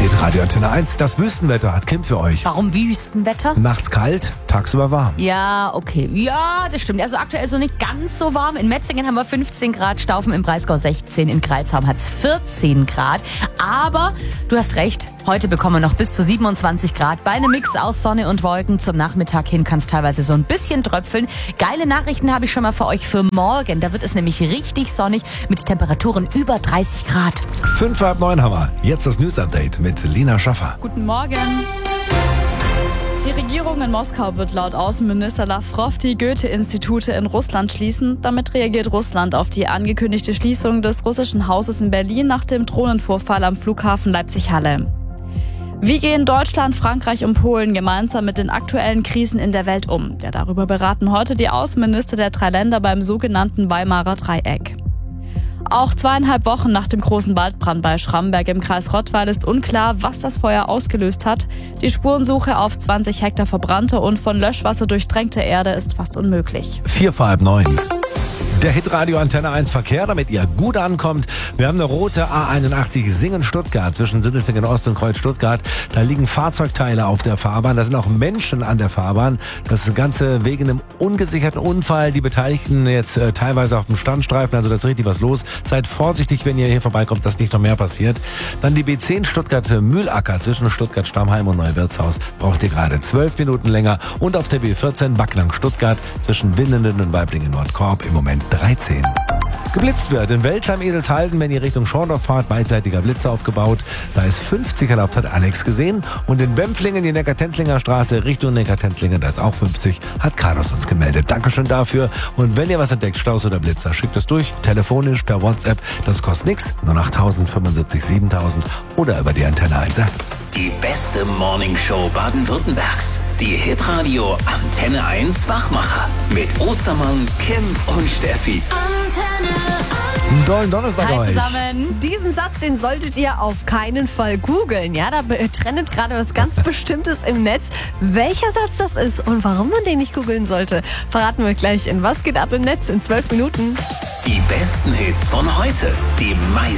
Hitradio Antenne 1, das Wüstenwetter hat Kim für euch. Warum Wüstenwetter? Nachts kalt, tagsüber warm. Ja, okay. Ja, das stimmt. Also aktuell so nicht ganz so warm. In Metzingen haben wir 15 Grad, Staufen im Breisgau 16, in Greilsheim hat es 14 Grad. Aber du hast recht, heute bekommen wir noch bis zu 27 Grad. Bei einem Mix aus Sonne und Wolken zum Nachmittag hin kann es teilweise so ein bisschen tröpfeln. Geile Nachrichten habe ich schon mal für euch für morgen. Da wird es nämlich richtig sonnig mit Temperaturen über 30 Grad. 8:55 haben wir. Jetzt das News-Update mit Lina Schaffer. Guten Morgen. Die Regierung in Moskau wird laut Außenminister Lavrov die Goethe-Institute in Russland schließen. Damit reagiert Russland auf die angekündigte Schließung des russischen Hauses in Berlin nach dem Drohnenvorfall am Flughafen Leipzig-Halle. Wie gehen Deutschland, Frankreich und Polen gemeinsam mit den aktuellen Krisen in der Welt um? Ja, darüber beraten heute die Außenminister der 3 Länder beim sogenannten Weimarer Dreieck. Auch 2,5 Wochen nach dem großen Waldbrand bei Schramberg im Kreis Rottweil ist unklar, was das Feuer ausgelöst hat. Die Spurensuche auf 20 Hektar verbrannte und von Löschwasser durchtränkte Erde ist fast unmöglich. 8:45. Der Hitradio Antenne 1 Verkehr, damit ihr gut ankommt. Wir haben eine rote A81 Singen-Stuttgart zwischen Sindelfingen Ost und Kreuz Stuttgart. Da liegen Fahrzeugteile auf der Fahrbahn. Da sind auch Menschen an der Fahrbahn. Das Ganze wegen einem ungesicherten Unfall. Die Beteiligten jetzt teilweise auf dem Standstreifen. Also da ist richtig was los. Seid vorsichtig, wenn ihr hier vorbeikommt, dass nicht noch mehr passiert. Dann die B10 Stuttgart-Mühlacker zwischen Stuttgart-Stammheim und Neuwirtshaus. Braucht ihr gerade 12 Minuten länger. Und auf der B14 Backnang-Stuttgart zwischen Winnenden und Weiblingen-Nordkorb im Moment 13. Geblitzt wird in Welzheim-Edelshalden, wenn ihr Richtung Schorndorf fahrt, beidseitiger Blitzer aufgebaut. Da ist 50 erlaubt, hat Alex gesehen. Und in Bempflingen, die Neckar-Tenzlinger Straße, Richtung Neckar-Tenzlingen, da ist auch 50, hat Carlos uns gemeldet. Dankeschön dafür. Und wenn ihr was entdeckt, Staus oder Blitzer, schickt es durch, telefonisch, per WhatsApp. Das kostet nichts, nur nach 1075 7000 oder über die Antenne 1 App. Die beste Morningshow Baden-Württembergs. Die Hitradio Antenne 1 Wachmacher. Mit Ostermann, Kim und Steffi. Einen tollen Donnerstag Hi euch. zusammen. Diesen Satz, den solltet ihr auf keinen Fall googeln. Ja, da trendet gerade was ganz Bestimmtes im Netz. Welcher Satz das ist und warum man den nicht googeln sollte, verraten wir gleich in Was geht ab im Netz in 12 Minuten. Die besten Hits von heute. Die meisten